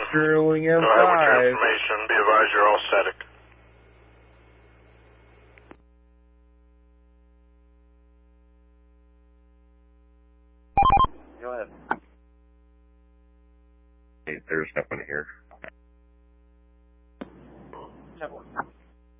Sterling M5. What's your information? Be advised you're all static. Go ahead. Hey, there's nothing here. Network.